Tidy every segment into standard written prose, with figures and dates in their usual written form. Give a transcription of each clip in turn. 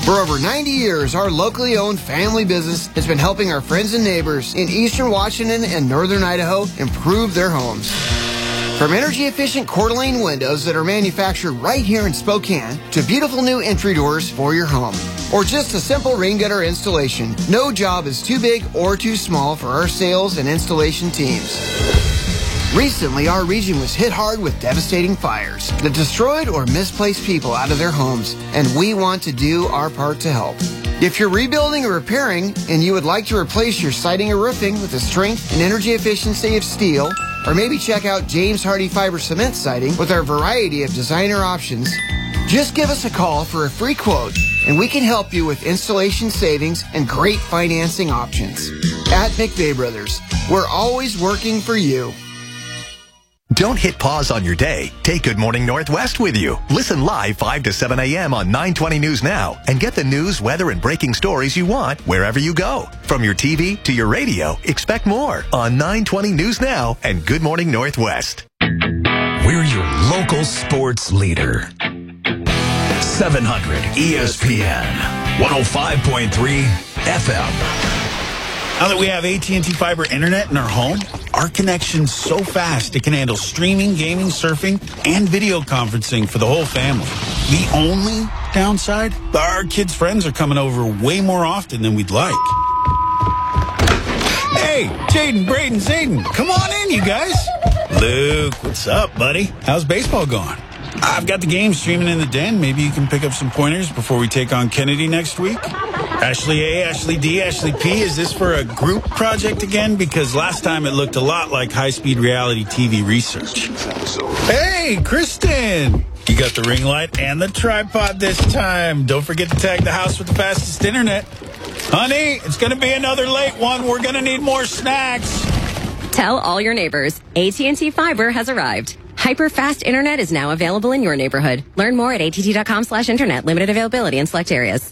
For over 90 years, our locally owned family business has been helping our friends and neighbors in eastern Washington and northern Idaho improve their homes. From energy-efficient Coeur d'Alene windows that are manufactured right here in Spokane to beautiful new entry doors for your home. Or just a simple rain gutter installation, no job is too big or too small for our sales and installation teams. Recently, our region was hit hard with devastating fires that destroyed or misplaced people out of their homes, and we want to do our part to help. If you're rebuilding or repairing and you would like to replace your siding or roofing with the strength and energy efficiency of steel, or maybe check out James Hardy Fiber Cement Siding with our variety of designer options, just give us a call for a free quote, and we can help you with installation savings and great financing options. At McVeigh Brothers, we're always working for you. Don't hit pause on your day. Take Good Morning Northwest with you. Listen live 5 to 7 a.m. on 920 News Now and get the news, weather, and breaking stories you want wherever you go. From your TV to your radio, expect more on 920 News Now and Good Morning Northwest. We're your local sports leader. 700 ESPN, 105.3 FM. Now that we have AT&T Fiber Internet in our home, our connection's so fast it can handle streaming, gaming, surfing, and video conferencing for the whole family. The only downside? Our kids' friends are coming over way more often than we'd like. Hey, Jaden, Braden, Zayden, come on in, you guys. Luke, what's up, buddy? How's baseball going? I've got the game streaming in the den. Maybe you can pick up some pointers before we take on Kennedy next week. Ashley A, Ashley D, Ashley P, is this for a group project again? Because last time it looked a lot like high-speed reality TV research. Hey, Kristen! You got the ring light and the tripod this time. Don't forget to tag the house with the fastest internet. Honey, it's going to be another late one. We're going to need more snacks. Tell all your neighbors, AT&T Fiber has arrived. Hyper-fast internet is now available in your neighborhood. Learn more at att.com/internet. Limited availability in select areas.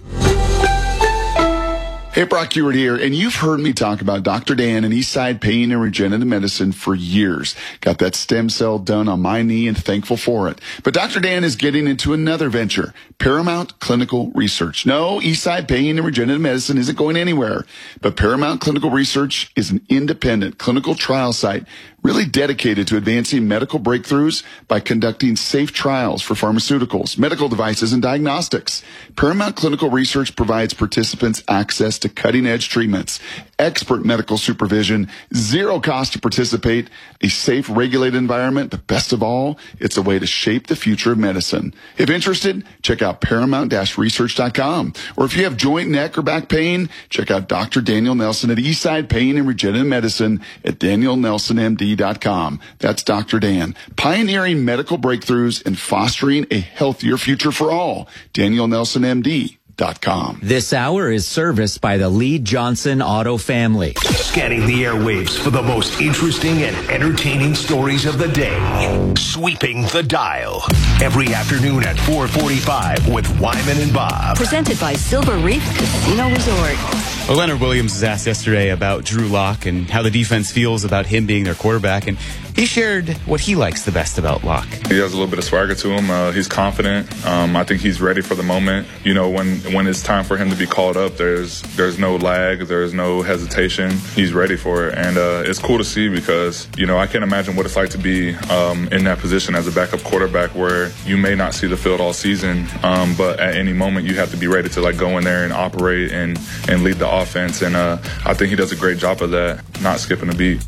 Hey, Brock Ewart here, and you've heard me talk about Dr. Dan and Eastside Pain and Regenerative Medicine for years. Got that stem cell done on my knee and thankful for it. But Dr. Dan is getting into another venture, Paramount Clinical Research. No, Eastside Pain and Regenerative Medicine isn't going anywhere, but Paramount Clinical Research is an independent clinical trial site really dedicated to advancing medical breakthroughs by conducting safe trials for pharmaceuticals, medical devices, and diagnostics. Paramount Clinical Research provides participants access to cutting-edge treatments, expert medical supervision, zero cost to participate, a safe, regulated environment, but best of all, it's a way to shape the future of medicine. If interested, check out paramount-research.com. Or if you have joint, neck, or back pain, check out Dr. Daniel Nelson at Eastside Pain and Regenerative Medicine at DanielNelsonMD.com. That's Dr. Dan, pioneering medical breakthroughs and fostering a healthier future for all. DanielNelsonMD.com. This hour is serviced by the Lee Johnson Auto family. Scanning the airwaves for the most interesting and entertaining stories of the day. Sweeping the dial. Every afternoon at 4:45 with Wyman and Bob. Presented by Silver Reef Casino Resort. Well, Leonard Williams was asked yesterday about Drew Lock and how the defense feels about him being their quarterback, and he shared what he likes the best about Lock. He has a little bit of swagger to him. He's confident. I think he's ready for the moment. You know, when it's time for him to be called up, there's no lag, there's no hesitation. He's ready for it, and it's cool to see because, you know, I can't imagine what it's like to be in that position as a backup quarterback where you may not see the field all season, but at any moment you have to be ready to go in there and operate and lead the offense, and I think he does a great job of that, not skipping a beat.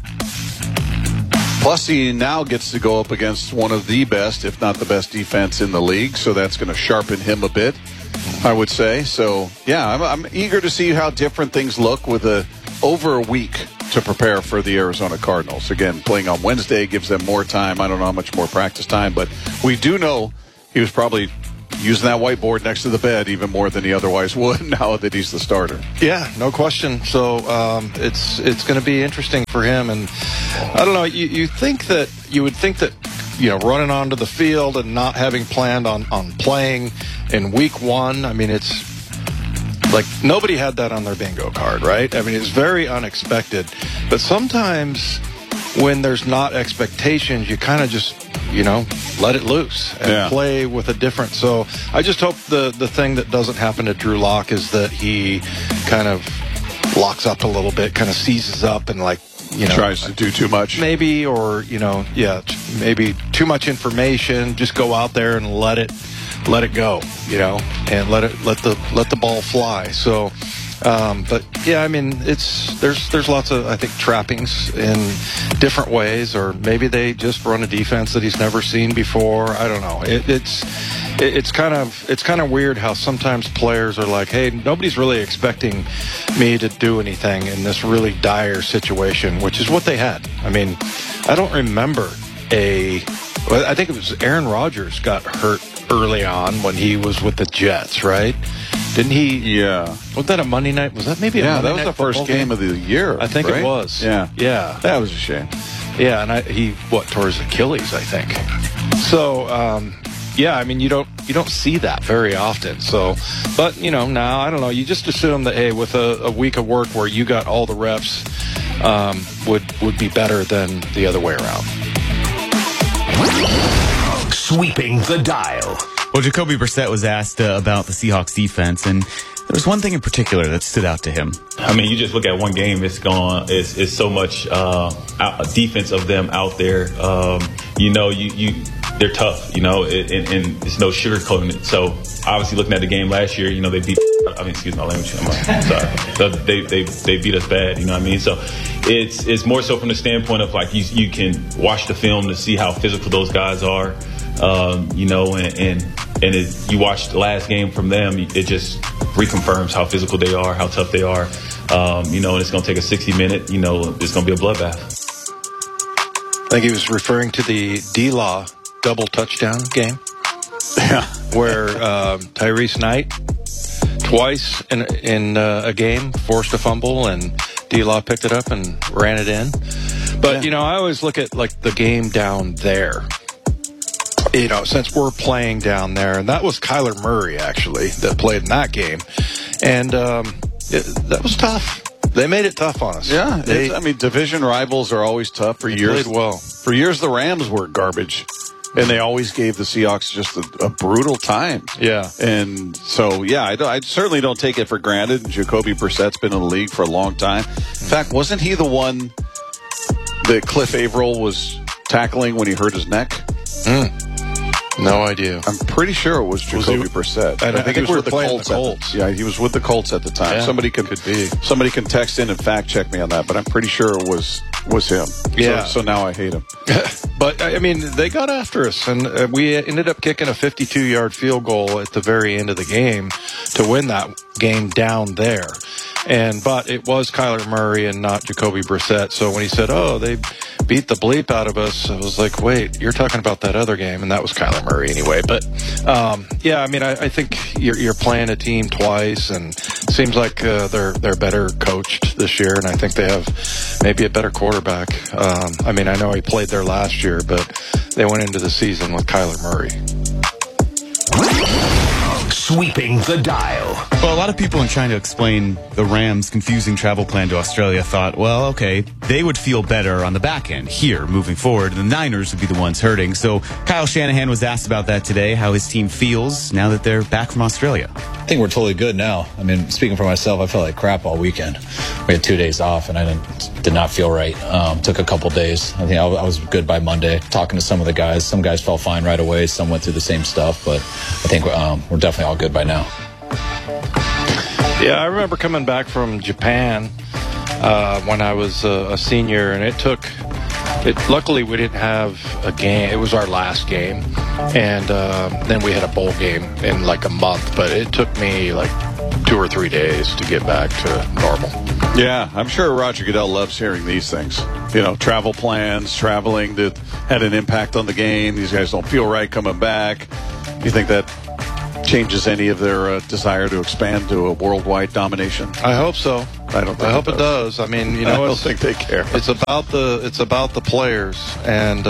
Plus, he now gets to go up against one of the best, if not the best defense in the league, so that's going to sharpen him a bit, I would say. So, yeah, I'm eager to see how different things look with over a week to prepare for the Arizona Cardinals. Again, playing on Wednesday gives them more time. I don't know how much more practice time, but we do know he was probably using that whiteboard next to the bed even more than he otherwise would now that he's the starter. Yeah, no question. So it's going to be interesting for him. And I don't know, you would think that, you know, running onto the field and not having planned on playing in week one, I mean, it's like nobody had that on their bingo card, right? I mean, it's very unexpected. But sometimes when there's not expectations, you kind of just, let it loose and play with a different. So I just hope the thing that doesn't happen to Drew Lock is that he kind of locks up a little bit, kind of seizes up and tries to do too much. Maybe, or, maybe too much information. Just go out there and let it go, and let the ball fly. So, but yeah, I mean, there's lots of, I think, trappings in different ways, or maybe they just run a defense that he's never seen before. I don't know. It's kind of weird how sometimes players are like, hey, nobody's really expecting me to do anything in this really dire situation, which is what they had. I mean, I don't remember I think it was Aaron Rodgers got hurt early on when he was with the Jets, right? Didn't he? Yeah. Was that a Monday night? Was that maybe a Monday night? Yeah, that was the first game of the year. I think it was. Yeah. Yeah. That was a shame. Yeah, and he tore his Achilles, I think. So, yeah, I mean, you don't see that very often. So, but, now, I don't know. You just assume that, hey, with a week of work where you got all the reps, would be better than the other way around. Sweeping the dial. Well, Jacoby Brissett was asked about the Seahawks defense, and there was one thing in particular that stood out to him. I mean, you just look at one game, it's so much defense of them out there. They're tough, and it's no sugarcoating it. So, obviously, looking at the game last year, they beat, excuse my language, I'm sorry. They beat us bad, you know what I mean? So, it's more so from the standpoint of, you can watch the film to see how physical those guys are, and you watch the last game from them, it just reconfirms how physical they are, how tough they are, and it's going to take a 60-minute, it's going to be a bloodbath. I think he was referring to the D-Law double touchdown game. Yeah. Where Tyrese Knight twice in a game forced a fumble and D-Law picked it up and ran it in. But, I always look at the game down there. Since we're playing down there, and that was Kyler Murray actually that played in that game. And that was tough. They made it tough on us. Yeah. Division rivals are always tough for years. Played well. For years, the Rams were garbage. And they always gave the Seahawks just a brutal time. Yeah. And so, I certainly don't take it for granted. Jacoby Brissett's been in the league for a long time. In fact, wasn't he the one that Cliff Averill was tackling when he hurt his neck? No idea. I'm pretty sure it was Jacoby Brissett. I think he was with the Colts. Yeah, he was with the Colts at the time. Yeah, somebody can text in and fact check me on that, but I'm pretty sure it was him. Yeah. So now I hate him. But, they got after us, and we ended up kicking a 52-yard field goal at the very end of the game to win that game down there. But it was Kyler Murray and not Jacoby Brissett. So when he said, they beat the bleep out of us, I was like, wait, you're talking about that other game, and that was Kyler Murray anyway. But, I think you're playing a team twice, and it seems like they're better coached this year, and I think they have maybe a better quarterback. I know he played there last year, but they went into the season with Kyler Murray. Sweeping the dial. Well, a lot of people in trying to explain the Rams' confusing travel plan to Australia thought, well, okay, they would feel better on the back end here moving forward. The Niners would be the ones hurting. So Kyle Shanahan was asked about that today, how his team feels now that they're back from Australia. I think we're totally good now. Speaking for myself, I felt like crap all weekend. We had 2 days off, and I did not feel right. Took a couple days. I think I was good by Monday. Talking to some of the guys. Some guys felt fine right away. Some went through the same stuff, but I think we're definitely all good by now. Yeah, I remember coming back from Japan when I was a senior, and luckily we didn't have a game. It was our last game, and then we had a bowl game in a month, but it took me 2 or 3 days to get back to normal. Yeah, I'm sure Roger Goodell loves hearing these things. Travel plans, traveling that had an impact on the game. These guys don't feel right coming back. You think that changes any of their desire to expand to a worldwide domination? I hope so. I hope it does. I don't think they care. It's about the players, and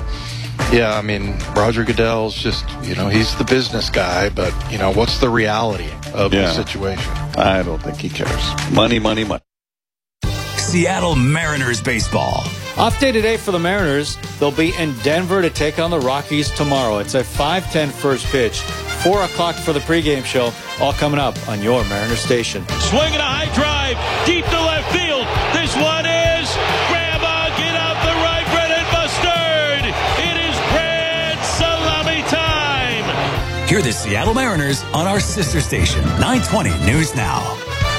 Roger Goodell's just he's the business guy, but what's the reality of the situation? I don't think he cares. Money, money, money. Seattle Mariners baseball Off day today for the Mariners. They'll be in Denver to take on the Rockies tomorrow. It's a 5:10 first pitch. 4 o'clock for the pregame show. All coming up on your Mariner station. Swinging a high drive deep to left field. This one is grab on, get out the right, bread and mustard. It is bread salami time. Hear the Seattle Mariners on our sister station, 920 News Now.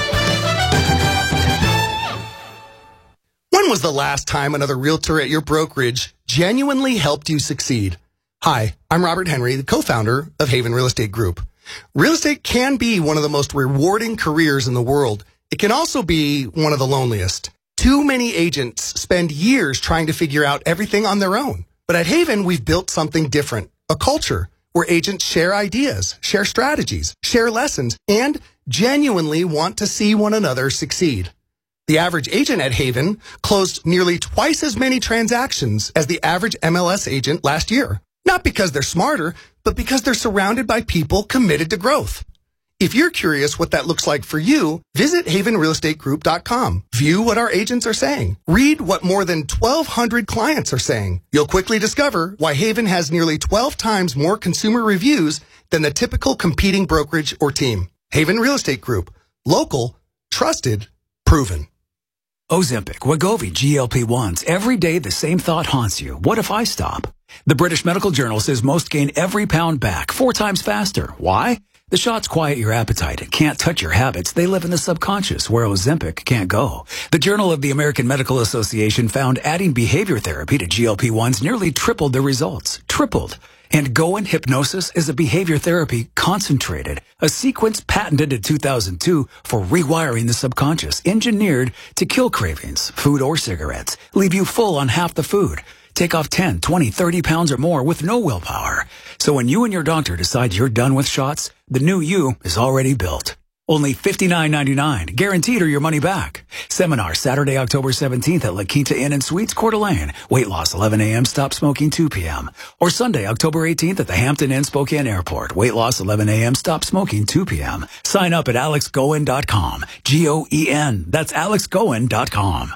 When was the last time another realtor at your brokerage genuinely helped you succeed? Hi, I'm Robert Henry, the co-founder of Haven Real Estate Group. Real estate can be one of the most rewarding careers in the world. It can also be one of the loneliest. Too many agents spend years trying to figure out everything on their own. But at Haven, we've built something different, a culture where agents share ideas, share strategies, share lessons, and genuinely want to see one another succeed. The average agent at Haven closed nearly twice as many transactions as the average MLS agent last year. Not because they're smarter, but because they're surrounded by people committed to growth. If you're curious what that looks like for you, visit havenrealestategroup.com. View what our agents are saying. Read what more than 1,200 clients are saying. You'll quickly discover why Haven has nearly 12 times more consumer reviews than the typical competing brokerage or team. Haven Real Estate Group. Local, trusted, proven. Ozempic, Wegovy, GLP-1s. Every day the same thought haunts you. What if I stop? The British Medical Journal says most gain every pound back 4 times faster. Why? The shots quiet your appetite. It can't touch your habits. They live in the subconscious, where Ozempic can't go. The Journal of the American Medical Association found adding behavior therapy to GLP-1s nearly tripled the results. Tripled. And Goin Hypnosis is a behavior therapy concentrated, a sequence patented in 2002 for rewiring the subconscious, engineered to kill cravings, food or cigarettes, leave you full on half the food, take off 10, 20, 30 pounds or more with no willpower. So when you and your doctor decide you're done with shots, the new you is already built. Only $59.99, guaranteed or your money back. Seminar Saturday, October 17th at La Quinta Inn and Suites, Coeur d'Alene. Weight loss 11 a.m., stop smoking 2 p.m. Or Sunday, October 18th at the Hampton Inn, Spokane Airport. Weight loss 11 a.m., stop smoking 2 p.m. Sign up at alexgoen.com. G-O-E-N. That's alexgoen.com.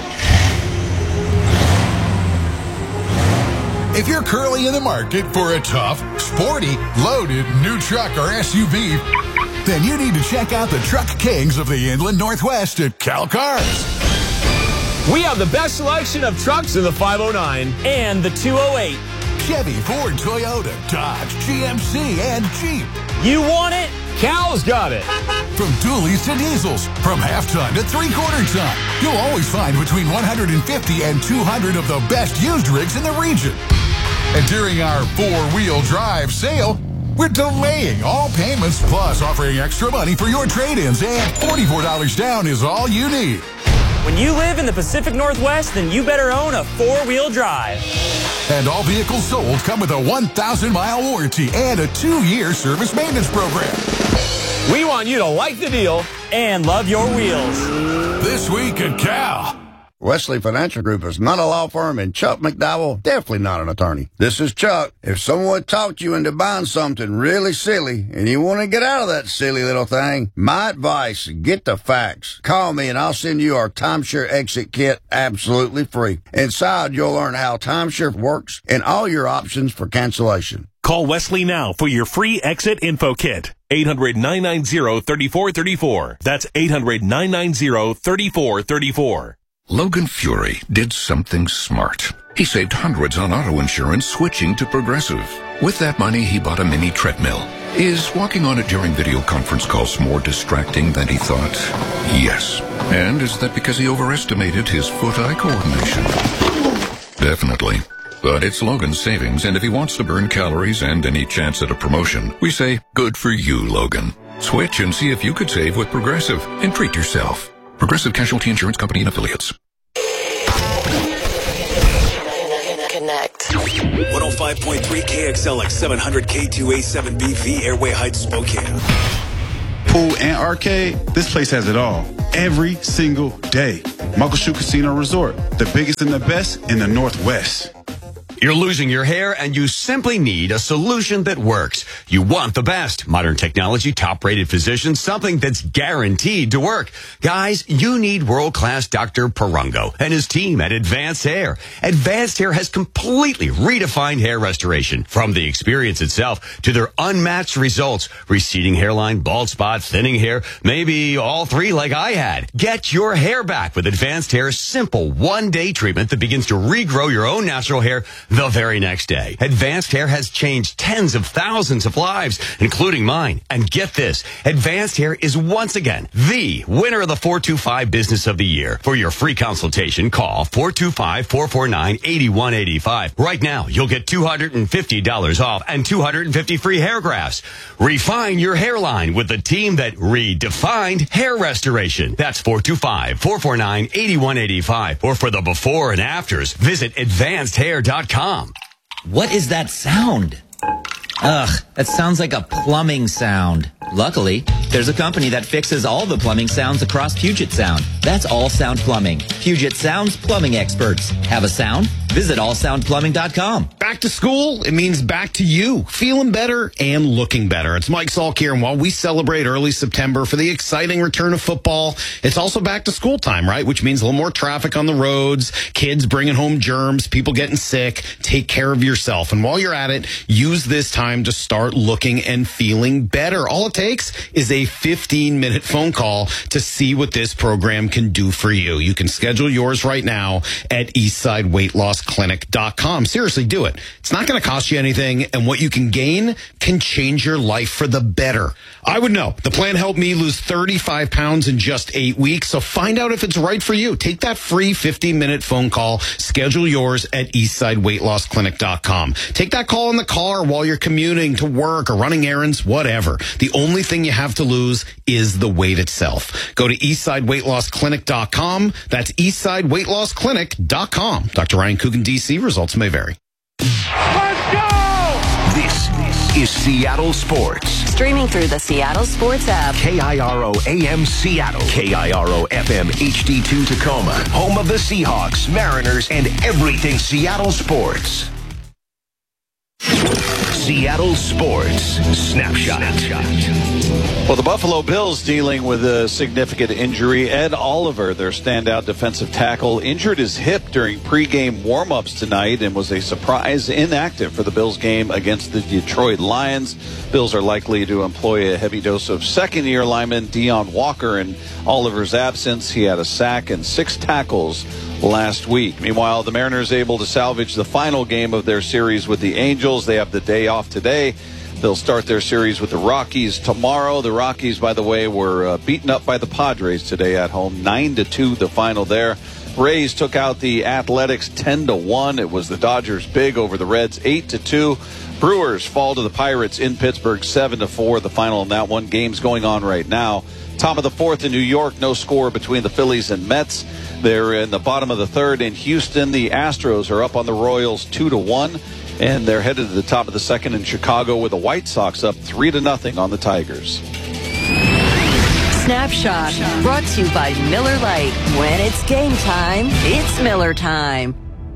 If you're currently in the market for a tough, sporty, loaded new truck or SUV, then you need to check out the truck kings of the Inland Northwest at Cal Cars. We have the best selection of trucks in the 509 and the 208. Chevy, Ford, Toyota, Dodge, GMC, and Jeep. You want it? Cal's got it. From dualies to diesels, from half-ton to three-quarter ton, you'll always find between 150 and 200 of the best used rigs in the region. And during our 4-wheel drive sale, we're delaying all payments plus offering extra money for your trade-ins, and $44 down is all you need. When you live in the Pacific Northwest, then you better own a 4-wheel drive. And all vehicles sold come with a 1,000-mile warranty and a 2-year service maintenance program. We want you to like the deal and love your wheels. This week at Cal. Wesley Financial Group is not a law firm, and Chuck McDowell, definitely not an attorney. This is Chuck. If someone talked you into buying something really silly and you want to get out of that silly little thing, my advice, get the facts. Call me and I'll send you our timeshare exit kit absolutely free. Inside, you'll learn how timeshare works and all your options for cancellation. Call Wesley now for your free exit info kit. 800-990-3434. That's 800-990-3434. Logan Fury did something smart. He saved hundreds on auto insurance switching to Progressive. With that money, he bought a mini treadmill. Is walking on it during video conference calls more distracting than he thought? Yes. And is that because he overestimated his foot-eye coordination? Definitely. But it's Logan's savings, and if he wants to burn calories and any chance at a promotion, we say, good for you, Logan. Switch and see if you could save with Progressive and treat yourself. Progressive Casualty Insurance Company and Affiliates. Connect. 105.3 KXLX 700 K2A7BV Airway Heights, Spokane. Pool and arcade, this place has it all. Every single day. Muckleshoot Casino Resort, the biggest and the best in the Northwest. You're losing your hair and you simply need a solution that works. You want the best. Modern technology, top-rated physicians, something that's guaranteed to work. Guys, you need world-class Dr. Perungo and his team at Advanced Hair. Advanced Hair has completely redefined hair restoration. From the experience itself to their unmatched results. Receding hairline, bald spot, thinning hair, maybe all three like I had. Get your hair back with Advanced Hair's simple one-day treatment that begins to regrow your own natural hair the very next day. Advanced Hair has changed tens of thousands of lives, including mine. And get this, Advanced Hair is once again the winner of the 425 Business of the Year. For your free consultation, call 425-449-8185. Right now, you'll get $250 off and 250 free hair grafts. Refine your hairline with the team that redefined hair restoration. That's 425-449-8185. Or for the before and afters, visit advancedhair.com. What is that sound? Ugh, that sounds like a plumbing sound. Luckily, there's a company that fixes all the plumbing sounds across Puget Sound. That's All Sound Plumbing. Puget Sound's plumbing experts. Have a sound? Visit allsoundplumbing.com. Back to school, it means back to you, feeling better and looking better. It's Mike Salk here, and while we celebrate early September for the exciting return of football, it's also back to school time, right? Which means a little more traffic on the roads, kids bringing home germs, people getting sick. Take care of yourself. And while you're at it, use this time to start looking and feeling better. All it takes is a 15-minute phone call to see what this program can do for you. You can schedule yours right now at EastsideWeightLossClinic.com. Seriously, do it. It's not going to cost you anything, and what you can gain can change your life for the better. I would know. The plan helped me lose 35 pounds in just 8 weeks, so find out if it's right for you. Take that free 15-minute phone call. Schedule yours at EastsideWeightLossClinic.com. Take that call in the car while you're commuting to work or running errands, whatever. The only thing you have to lose is the weight itself. Go to EastsideWeightLossClinic.com. That's EastsideWeightLossClinic.com. Dr. Ryan Coogan, D.C. Results may vary. Let's go! This is Seattle Sports. Streaming through the Seattle Sports app. KIRO AM Seattle. KIRO FM HD2 Tacoma. Home of the Seahawks, Mariners, and everything Seattle sports. Seattle Sports Snapshot. Well, the Buffalo Bills dealing with a significant injury. Ed Oliver, their standout defensive tackle, injured his hip during pregame warm-ups tonight and was a surprise inactive for the Bills game against the Detroit Lions. Bills are likely to employ a heavy dose of second-year lineman Deion Walker in Oliver's absence. He had a sack and 6 tackles last week. Meanwhile, the Mariners able to salvage the final game of their series with the Angels. They have the day off today. They'll start their series with the Rockies tomorrow. The Rockies, by the way, were beaten up by the Padres today at home. 9-2 the final there. Rays took out the Athletics 10-1. It was the Dodgers big over the Reds 8-2. Brewers fall to the Pirates in Pittsburgh 7-4. The final in that one. Games going on right now. Top of the fourth in New York. No score between the Phillies and Mets. They're in the bottom of the third in Houston. The Astros are up on the Royals 2-1. And they're headed to the top of the second in Chicago with the White Sox up 3-0 on the Tigers. Snapshot brought to you by Miller Lite. When it's game time, it's Miller time.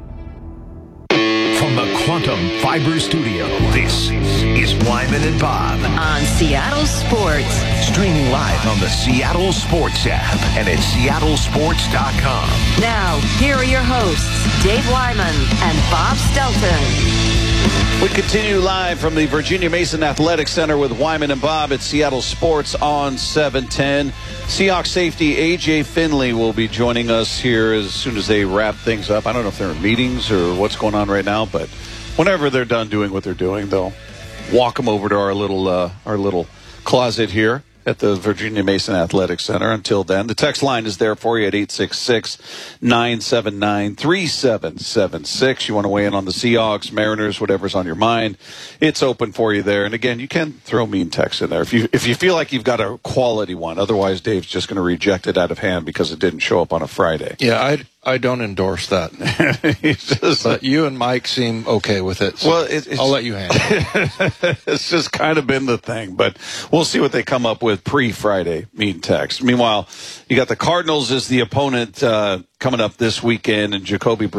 From the Quantum Fiber Studio, this is Wyman and Bob. On Seattle Sports. Streaming live on the Seattle Sports app and at seattlesports.com. Now, here are your hosts, Dave Wyman and Bob Stelton. We continue live from the Virginia Mason Athletic Center with Wyman and Bob at Seattle Sports on 710. Seahawks safety A.J. Finley will be joining us here as soon as they wrap things up. I don't know if they're in meetings or what's going on right now, but whenever they're done doing what they're doing, they'll walk them over to our little closet here at the Virginia Mason Athletic Center. Until then, the text line is there for you at 866-979-3776. You want to weigh in on the Seahawks, Mariners, whatever's on your mind, it's open for you there. And again, you can throw mean texts in there if you feel like you've got a quality one. Otherwise, Dave's just going to reject it out of hand because it didn't show up on a Friday. Yeah, I don't endorse that. But you and Mike seem okay with it. So well, I'll let you handle it. It's just kind of been the thing, but we'll see what they come up with pre-Friday mean text. Meanwhile, you got the Cardinals as the opponent coming up this weekend, and Jacoby